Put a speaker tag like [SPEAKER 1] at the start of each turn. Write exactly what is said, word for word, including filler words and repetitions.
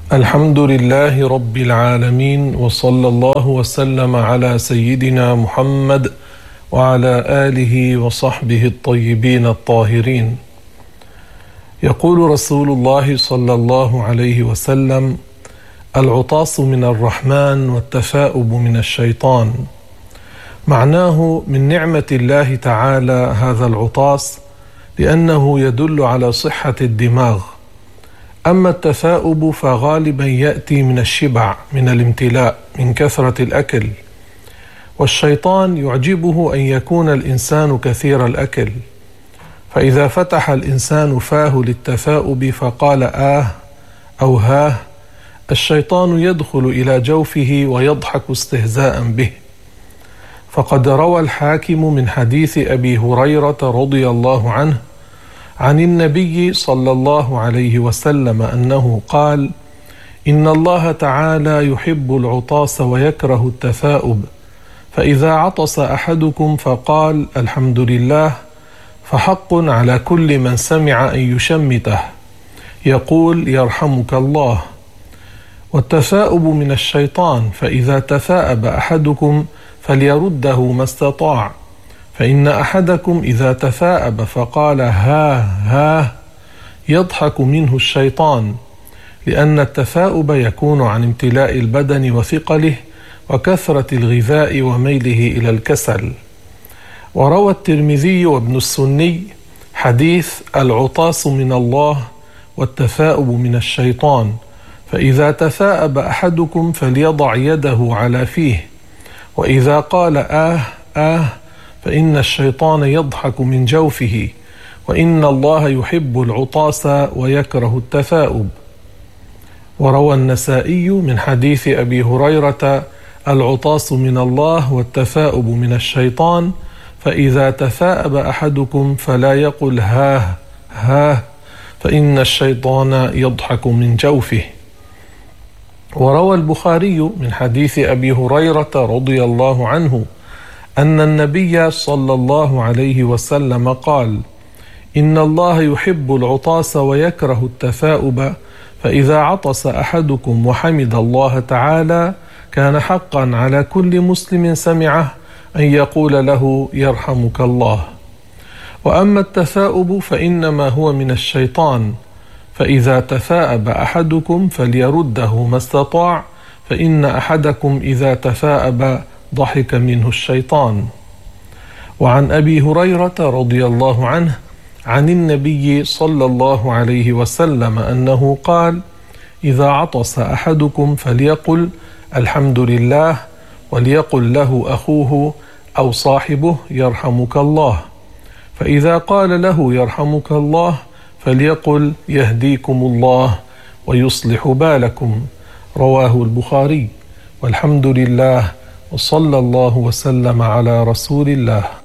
[SPEAKER 1] الحمد لله رب العالمين، وصلى الله وسلم على سيدنا محمد وعلى آله وصحبه الطيبين الطاهرين. يقول رسول الله صلى الله عليه وسلم: العطاس من الرحمن والتثاؤب من الشيطان. معناه من نعمة الله تعالى هذا العطاس، لأنه يدل على صحة الدماغ. أما التثاؤب فغالبا يأتي من الشبع، من الامتلاء، من كثرة الأكل. والشيطان يعجبه أن يكون الإنسان كثير الأكل، فإذا فتح الإنسان فاه للتثاؤب فقال آه أو هاه، الشيطان يدخل إلى جوفه ويضحك استهزاء به. فقد روى الحاكم من حديث أبي هريرة رضي الله عنه عن النبي صلى الله عليه وسلم أنه قال: إن الله تعالى يحب العطاس ويكره التثاؤب، فإذا عطس أحدكم فقال الحمد لله فحق على كل من سمع أن يشمته، يقول يرحمك الله. والتثاؤب من الشيطان، فإذا تثاءب أحدكم فليرده ما استطاع، فإن أحدكم إذا تثاءب فقال ها ها يضحك منه الشيطان، لأن التثاؤب يكون عن امتلاء البدن وثقله وكثرة الغذاء وميله إلى الكسل. وروى الترمذي وابن السني حديث العطاس من الله والتثاؤب من الشيطان، فإذا تثاءب أحدكم فليضع يده على فيه، وإذا قال آه آه فإن الشيطان يضحك من جوفه، وإن الله يحب العطاس ويكره التثاؤب. وروى النسائي من حديث أبي هريرة العطاس من الله والتثاؤب من الشيطان، فإذا تثاءب أحدكم فلا يقل هاه هاه فإن الشيطان يضحك من جوفه. وروى البخاري من حديث أبي هريرة رضي الله عنه أن النبي صلى الله عليه وسلم قال: إن الله يحب العطاس ويكره التثاؤب، فإذا عطس أحدكم وحمد الله تعالى كان حقا على كل مسلم سمعه أن يقول له يرحمك الله. وأما التثاؤب فإنما هو من الشيطان، فإذا تثاءب أحدكم فليرده ما استطاع، فإن أحدكم إذا تثاءب ضحك منه الشيطان. وعن أبي هريرة رضي الله عنه عن النبي صلى الله عليه وسلم أنه قال: إذا عطس أحدكم فليقل الحمد لله، وليقل له أخوه أو صاحبه يرحمك الله، فإذا قال له يرحمك الله فليقل يهديكم الله ويصلح بالكم. رواه البخاري. والحمد لله، وصلى الله وسلم على رسول الله.